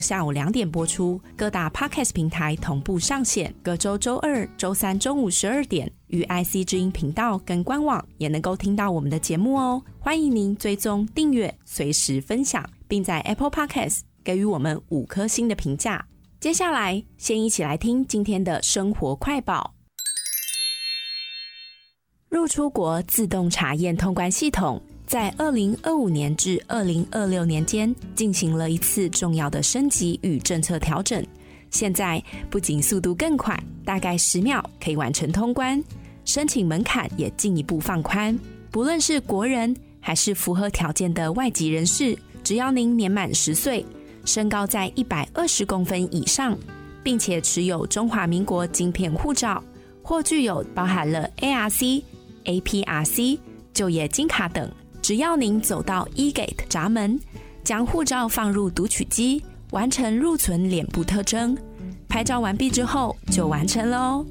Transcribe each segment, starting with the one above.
下午2点播出，各大 Podcast 平台同步上线，各周周二、周三中午12点与 IC 之音频道跟官网也能够听到我们的节目哦。欢迎您追踪订阅，随时分享，并在 Apple Podcast 给予我们5颗星的评价。接下来先一起来听今天的生活快报。入出国自动查验通关系统在2025年至2026年间进行了一次重要的升级与政策调整，现在不仅速度更快，大概10秒可以完成通关，申请门槛也进一步放宽，不论是国人还是符合条件的外籍人士，只要您年满10岁，身高在120公分以上，并且持有中华民国晶片护照，或具有包含了 ARC、APRC、就业金卡等，只要您走到 eGate 闸门，将护照放入读取机，完成入存脸部特征，拍照完毕之后就完成了哦。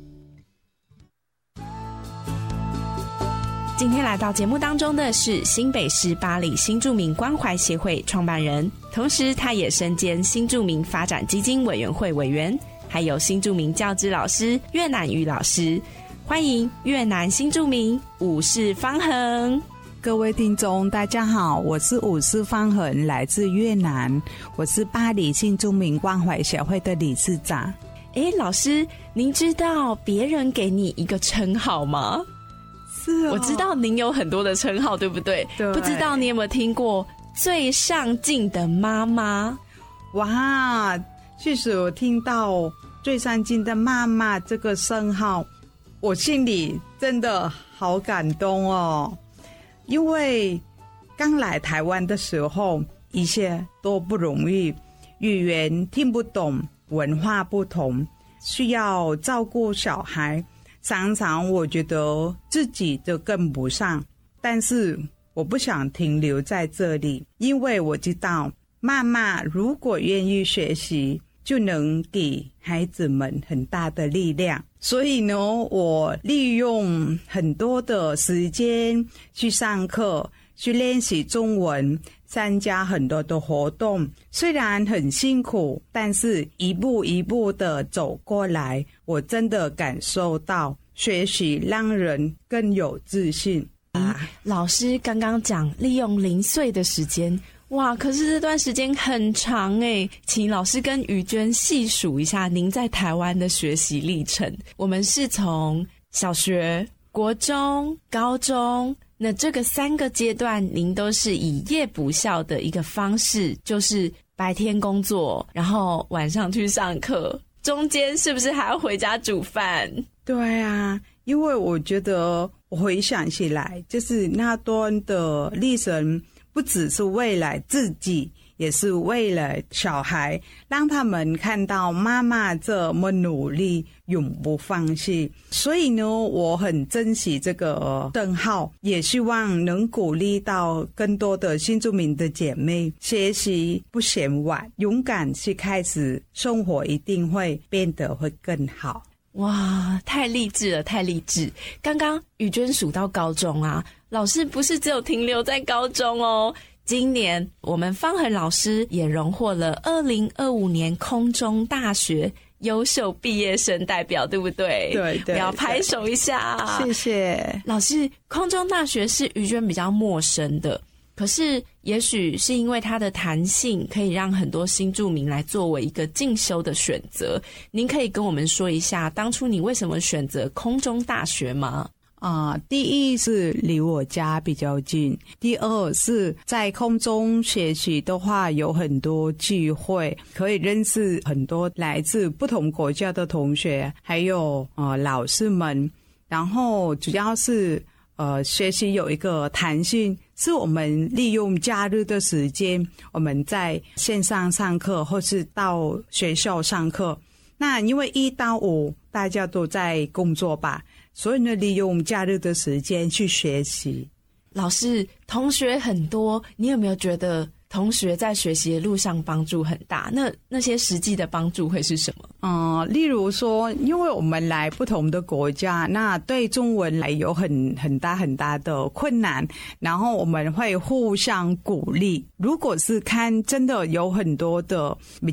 今天来到节目当中的是新北市八里新住民关怀协会创办人，同时他也身兼新住民发展基金委员会委员，还有新住民教资老师越南语老师。欢迎越南新住民伍氏方恒。 各位听众大家好，我是伍氏方恒，来自越南，我是巴黎新住民关怀协会的理事长。 老师，您知道别人给你一个称号吗？ 是我知道您有很多的称号，对不对？ 对。 不知道你有没有听过最上进的妈妈？ 哇，其实我听到最上进的妈妈这个称号，我心里真的好感动哦。因为刚来台湾的时候，一切都不容易，语言听不懂，文化不同，需要照顾小孩，常常我觉得自己就跟不上，但是我不想停留在这里，因为我知道妈妈如果愿意学习，就能给孩子们很大的力量。所以呢，我利用很多的时间去上课，去练习中文，参加很多的活动，虽然很辛苦，但是一步一步的走过来，我真的感受到学习让人更有自信。 老师刚刚讲利用零碎的时间，哇，可是这段时间很长耶，请老师跟于娟细数一下您在台湾的学习历程。我们是从小学、国中、高中，那这个3个阶段您都是以夜补校的一个方式，就是白天工作，然后晚上去上课，中间是不是还要回家煮饭？ 对啊，因为我觉得我回想起来，就是那段的历程不只是为了自己，也是为了小孩，让他们看到妈妈这么努力，永不放弃。所以呢，我很珍惜这个称号，也希望能鼓励到更多的新住民的姐妹，学习不嫌晚，勇敢去开始，生活一定会变得会更好。 哇，太励志了，太励志。刚刚于娟数到高中啊，老师不是只有停留在高中哦，今年我们方恒老师也荣获了2025年空中大学优秀毕业生代表，对不对？ 对对， 我要拍手一下。 谢谢老师。空中大学是于娟比较陌生的，可是也许是因为它的弹性可以让很多新住民来作为一个进修的选择。您可以跟我们说一下当初你为什么选择空中大学吗？ 第一是离我家比较近，第二是在空中学习的话有很多机会，可以认识很多来自不同国家的同学，还有老师们。然后主要是学习有一个弹性，是我们利用假日的时间，我们在线上上课或是到学校上课。那因为1到5大家都在工作吧，所以呢，利用假日的时间去学习。 老师，同学很多，你有没有觉得同学在学习的路上帮助很大？那些实际的帮助会是什么？ 例如说，因为我们来不同的国家，那对中文来有很大的困难，然后我们会互相鼓励。如果是看真的有很多的比